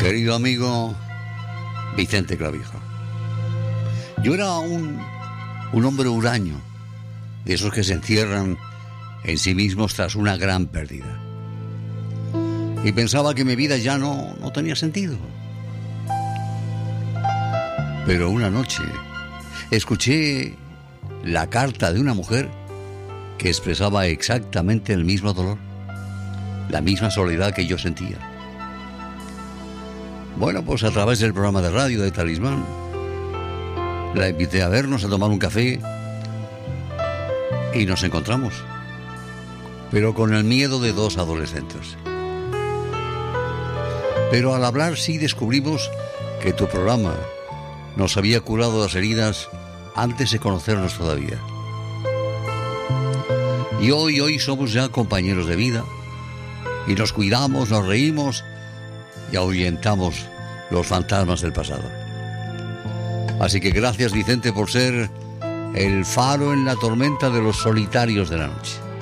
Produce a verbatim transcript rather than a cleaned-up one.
Querido amigo Vicente Clavijo, yo era un, un hombre huraño, de esos que se encierran en sí mismos tras una gran pérdida. Y pensaba que mi vida ya no, no tenía sentido. Pero una noche escuché la carta de una mujer que expresaba exactamente el mismo dolor, la misma soledad que yo sentía. Bueno, pues a través del programa de radio de Talismán, la invité a vernos, a tomar un café, y nos encontramos, pero con el miedo de dos adolescentes. Pero al hablar sí descubrimos que tu programa nos había curado las heridas antes de conocernos todavía. Y hoy, hoy somos ya compañeros de vida, y nos cuidamos, nos reímos y ahuyentamos los fantasmas del pasado. Así que gracias, Vicente, por ser el faro en la tormenta de los solitarios de la noche.